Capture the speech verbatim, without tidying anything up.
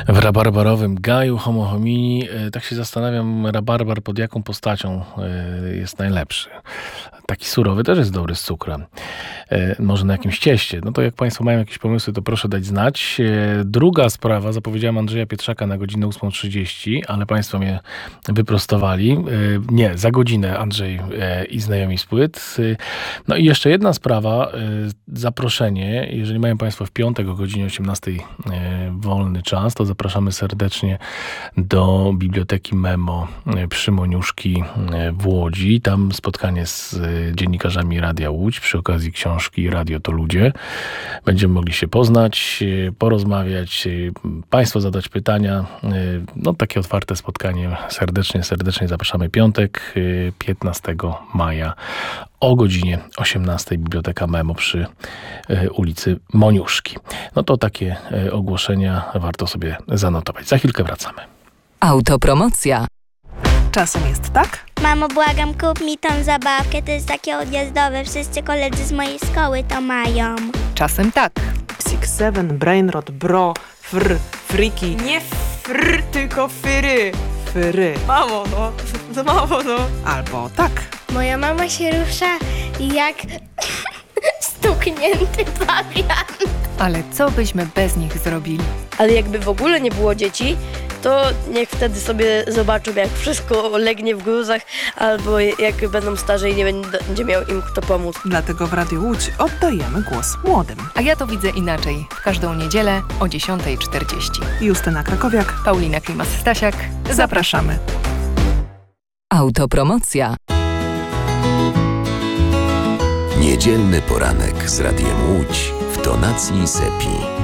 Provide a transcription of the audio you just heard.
W rabarbarowym gaju homo homini, e, tak się zastanawiam, rabarbar pod jaką postacią e, jest najlepszy. Taki surowy też jest dobry z cukrem. E, może na jakimś cieście. No to jak Państwo mają jakieś pomysły, to proszę dać znać. E, druga sprawa, zapowiedziałem Andrzeja Pietrzaka na godzinę ósma trzydzieści, ale Państwo mnie wyprostowali. E, nie, za godzinę Andrzej e, i znajomi z płyt. E, no i jeszcze jedna sprawa, e, zaproszenie. Jeżeli mają Państwo w piątek o godzinie osiemnastej e, wolny czas, to zapraszamy serdecznie do Biblioteki Memo przy Moniuszki w Łodzi. Tam spotkanie z dziennikarzami Radia Łódź przy okazji książki Radio to Ludzie. Będziemy mogli się poznać, porozmawiać, Państwo zadać pytania. No takie otwarte spotkanie. Serdecznie, serdecznie zapraszamy. Piątek, piętnastego maja o godzinie osiemnastej. Biblioteka Memo przy ulicy Moniuszki. No to takie ogłoszenia warto sobie zanotować. Za chwilkę wracamy. Autopromocja. Czasem jest tak? Mamo, błagam, kup mi tą zabawkę, to jest takie odjazdowe, wszyscy koledzy z mojej szkoły to mają. Czasem tak. Six Seven, Brainrot, Bro, Fr, Friki. Nie fr, tylko fyry. Fyry. Mamo, no. No mamo, no. Albo tak. Moja mama się rusza jak stuknięty pawian. Ale co byśmy bez nich zrobili? Ale jakby w ogóle nie było dzieci, to niech wtedy sobie zobaczą, jak wszystko legnie w gruzach, albo jak będą starzy i nie będzie miał im kto pomóc. Dlatego w Radiu Łódź oddajemy głos młodym. A ja to widzę inaczej. W każdą niedzielę o dziesiąta czterdzieści. Justyna Krakowiak. Paulina Klimas-Stasiak. Zapraszamy. Autopromocja. Niedzielny poranek z Radiem Łódź w tonacji Sepi.